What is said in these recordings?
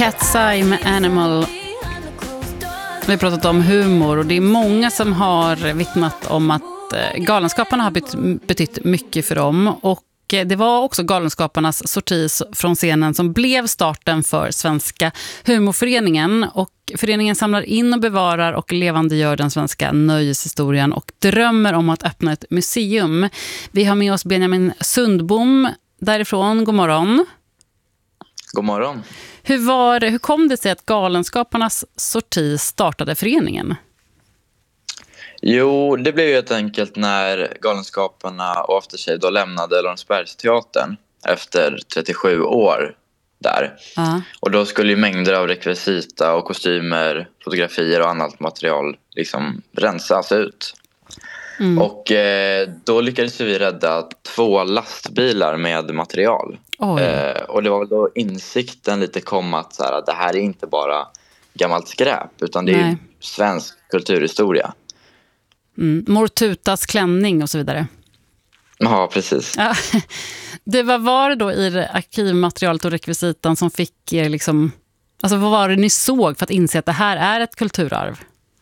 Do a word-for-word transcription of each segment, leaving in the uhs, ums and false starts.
Cat's Eye med Animal. Vi har pratat om humor och det är många som har vittnat om att Galenskaparna har betytt mycket för dem. Och det var också Galenskaparnas sorti från scenen som blev starten för Svenska humorföreningen. Och föreningen samlar in och bevarar och levandegör den svenska nöjeshistorien och drömmer om att öppna ett museum. Vi har med oss Benjamin Sundbom därifrån. God morgon. God morgon. Hur, var, hur kom det sig att Galenskaparnas sorti startade föreningen? Jo, det blev ju helt enkelt när Galenskaparna och Aftershave då lämnade Lorensbergsteatern efter trettiosju år där. Uh-huh. Och då skulle ju mängder av rekvisita och kostymer, fotografier och annat material liksom rensas ut. Mm. Och eh, då lyckades vi rädda två lastbilar med material. Eh, och det var då insikten lite kom att, så här, att det här är inte bara gammalt skräp utan det Nej. är svensk kulturhistoria. Mm. Mor Tutas klänning och så vidare. Ja, precis. Ja. Det, vad var det då i det arkivmaterialet och rekvisitan som fick er liksom... Alltså vad var det ni såg för att inse att det här är ett kulturarv?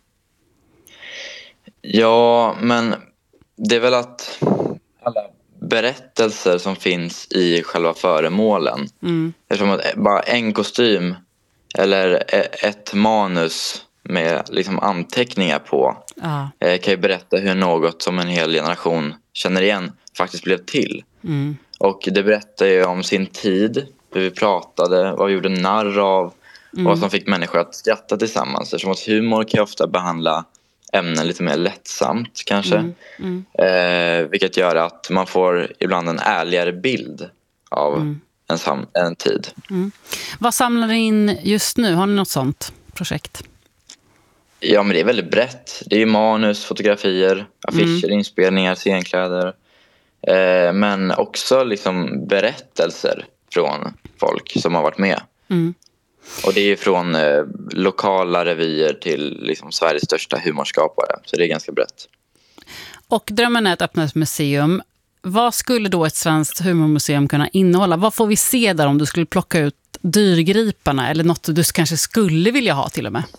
Ja, men det är väl att alla berättelser som finns i själva föremålen. Mm. Eftersom att bara en kostym eller ett manus med liksom anteckningar på ah. kan ju berätta hur något som en hel generation känner igen faktiskt blev till. Mm. Och det berättar ju om sin tid, hur vi pratade, vad vi gjorde narr av mm. och vad som fick människor att skratta tillsammans. Eftersom att humor kan ju ofta behandla ämnen lite mer lättsamt kanske. Mm. Mm. Eh, vilket gör att man får ibland en ärligare bild av mm. en, sam- en tid. Mm. Vad samlar ni in just nu? Har ni något sånt projekt? Ja, men det är väldigt brett. Det är manus, fotografier, affischer, mm. inspelningar, scenkläder. Eh, men också liksom berättelser från folk som har varit med. Mm. Och det är från eh, lokala revyer till liksom Sveriges största humorskapare. Så det är ganska brett. Och drömmen är att öppna ett museum. Vad skulle då ett svenskt humormuseum kunna innehålla? Vad får vi se där om du skulle plocka ut dyrgriparna? Eller något du kanske skulle vilja ha till och med?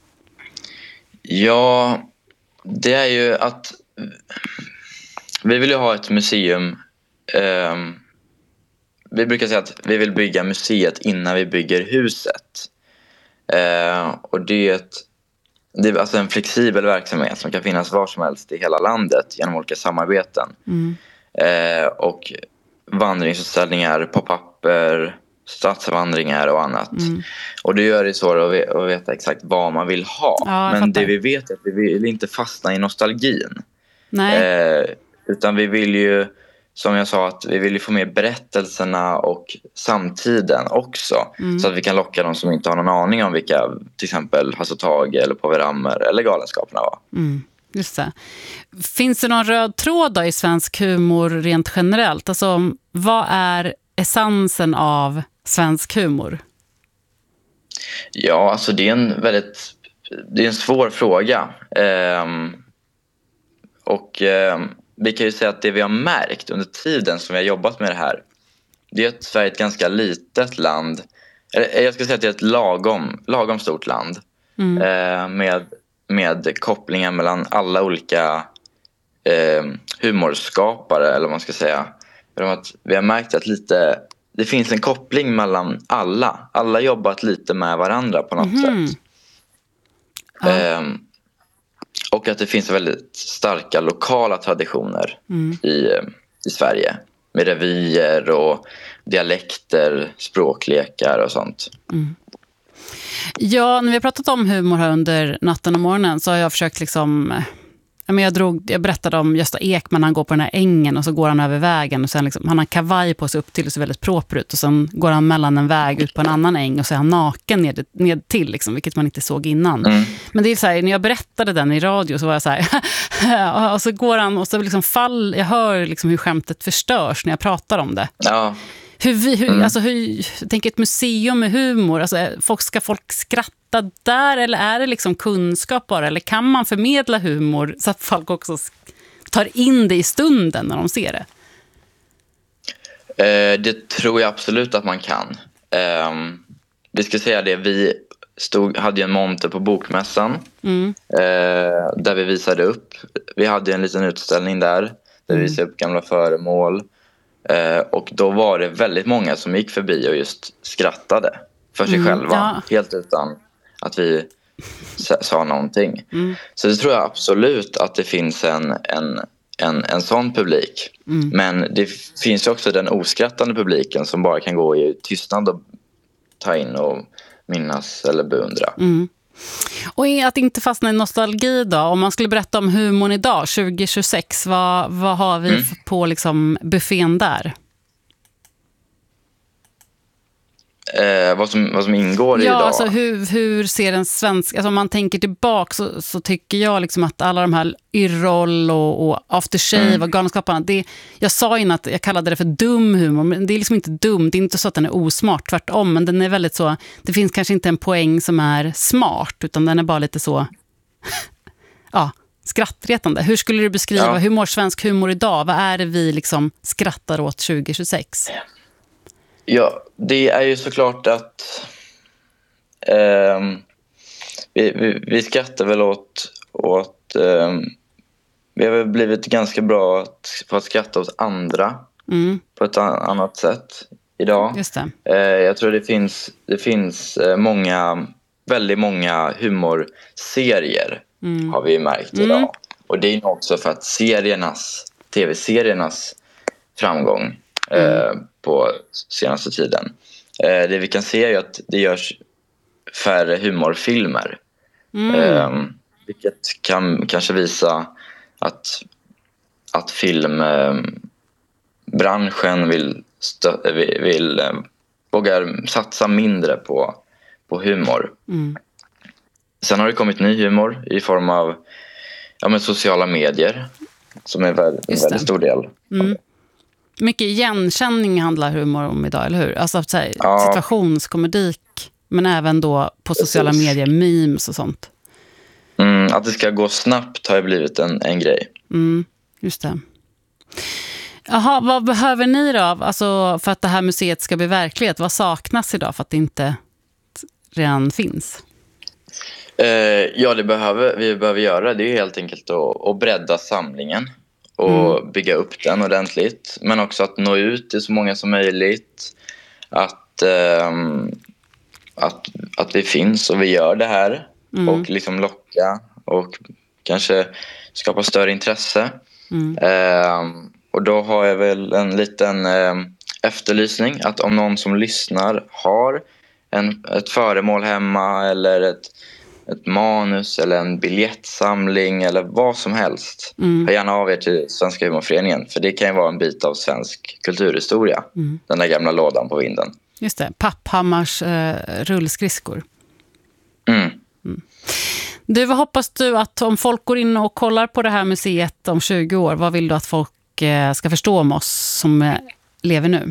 Ja, det är ju att vi vill ju ha ett museum. Eh, vi brukar säga att vi vill bygga museet innan vi bygger huset. Eh, och det är, ett, det är alltså en flexibel verksamhet som kan finnas var som helst i hela landet genom olika samarbeten. Mm. Eh, och vandringsutställningar på papper, stadsvandringar och annat. Mm. Och det gör det svårt att veta exakt vad man vill ha. Ja, men det vi vet är att vi vill inte fastna i nostalgin. Nej. Eh, utan vi vill ju, som jag sa, att vi vill ju få med berättelserna och samtiden också. Mm. Så att vi kan locka de som inte har någon aning om vilka, till exempel Hasse Tage eller Povel Ramel eller Galenskaparna var. Mm. Just det. Finns det någon röd tråd då i svensk humor rent generellt? Alltså, vad är essensen av svensk humor? Ja, alltså det är en väldigt det är en svår fråga. Ehm, och ehm, vi kan ju säga att det vi har märkt under tiden som vi har jobbat med det här, det är att Sverige är ett ganska litet land. Eller, jag ska säga att det är ett lagom, lagom stort land. Mm. Eh, med, med kopplingar mellan alla olika eh, humorskapare, eller vad man ska säga. Att vi har märkt att lite, det finns en koppling mellan alla. Alla jobbat lite med varandra på något mm. sätt. Ja. Ehm, och att det finns väldigt starka lokala traditioner mm. i, i Sverige. Med revyer och dialekter, språklekar och sånt. Mm. Ja, när vi har pratat om humor här under natten och morgonen så har jag försökt liksom... Jag, drog, jag berättade om Gösta Ekman, han går på den här ängen och så går han över vägen och sen liksom, han har kavaj på sig upp till och så väldigt proper ut och sen går han mellan en väg ut på en annan äng och så är han naken ned, ned till liksom, vilket man inte såg innan. Mm. Men det är så här, när jag berättade den i radio så var jag så här och så går han och så liksom fall, jag hör liksom hur skämtet förstörs när jag pratar om det. Ja. Hur, hur, mm. alltså, hur, jag tänker ett museum med humor, alltså, folk, ska folk skratta där eller är det liksom kunskap bara, eller kan man förmedla humor så att folk också tar in det i stunden när de ser det? Eh, det tror jag absolut att man kan. Eh, vi ska säga det, vi stod, hade ju en monter på Bokmässan Mm. eh, där vi visade upp. Vi hade en liten utställning där där Mm. vi visade upp gamla föremål. Eh, och då var det väldigt många som gick förbi och just skrattade för sig Mm, själva. ja. Helt utan att vi sa, sa någonting. Mm. Så det tror jag absolut att det finns en, en, en, en sån publik. Mm. Men det finns ju också den oskrattande publiken som bara kan gå i tystnad och ta in och minnas eller beundra. Mm. Och att inte fastna i nostalgi då, om man skulle berätta om humorn idag, tjugo tjugosex, vad, vad har vi Mm. på liksom buffén där? Eh, vad, som, vad som ingår Ja, idag. alltså hur, hur ser en svensk... Alltså om man tänker tillbaka så, så tycker jag liksom att alla de här Yrrol och, och After Shave Mm. och Galenskaparna, det, jag sa innan att jag kallade det för dum humor, men det är liksom inte dum, det är inte så att den är osmart, tvärtom, men den är väldigt så, det finns kanske inte en poäng som är smart, utan den är bara lite så ja, skrattretande. Hur skulle du beskriva, Ja. hur mår svensk humor idag? Vad är det vi liksom skrattar åt tjugo tjugosex? Ja, det är ju såklart att ehm, vi, vi, vi skrattar väl åt, åt ehm, vi har väl blivit ganska bra att, på att skratta åt andra Mm, på ett an- annat sätt idag. just det. Eh, jag tror det finns, det finns eh, många, väldigt många humorserier Mm. har vi märkt Mm. idag. Och det är nog också för att seriernas, tv-seriernas framgång eh, på senaste tiden. Eh, det vi kan se är ju att det görs färre humorfilmer. Mm. Eh, vilket kan kanske visa att, att filmbranschen vill, stö- vill, vill eh, vågar satsa mindre på, på humor. Mm. Sen har det kommit ny humor i form av ja, men sociala medier som är en väldigt, en Just det. väldigt stor del. Mm. Mycket igenkänning handlar humor om idag, eller hur? Alltså så här, Ja. situationskomik, men även då på sociala Precis. medier, memes och sånt. Mm, att det ska gå snabbt har ju blivit en, en grej. Mm, just det. Jaha, vad behöver ni då? Alltså för att det här museet ska bli verklighet, vad saknas idag för att det inte redan finns? Eh, ja, det behöver, vi behöver göra det är ju helt enkelt att, att bredda samlingen och Mm. bygga upp den ordentligt. Men också att nå ut till så många som möjligt. Att, ehm, att, att vi finns och vi gör det här. Mm. Och liksom locka och kanske skapa större intresse. Mm. Ehm, och då har jag väl en liten ehm, efterlysning att om någon som lyssnar har en, ett föremål hemma eller ett, ett manus eller en biljettsamling eller vad som helst. Mm. Hör gärna av er till Svenska humorföreningen, för det kan ju vara en bit av svensk kulturhistoria. Mm. Den där gamla lådan på vinden. Just det, Papphammars eh, rullskridskor. Mm. Du, vad hoppas du att om folk går in och kollar på det här museet om tjugo år, vad vill du att folk eh, ska förstå om oss som eh, lever nu?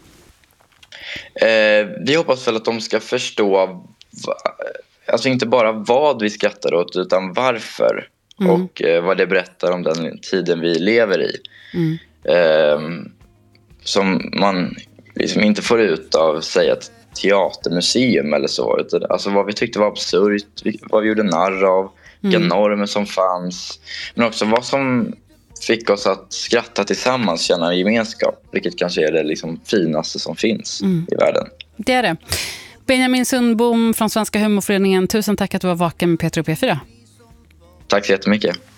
Eh, vi hoppas väl att de ska förstå va, alltså inte bara vad vi skrattar åt utan varför. Mm. Och eh, vad det berättar om den tiden vi lever i. Mm. Eh, som man liksom inte får ut av säga ett teatermuseum eller så. Utan, alltså vad vi tyckte var absurt, vad vi gjorde narr av, vilka Mm. normer som fanns. Men också vad som fick oss att skratta tillsammans, känna en gemenskap. Vilket kanske är det liksom finaste som finns Mm. i världen. Det är det. Benjamin Sundbom från Svenska humorföreningen, tusen tack att du var vaken med Peter och P fyra. Tack så jättemycket.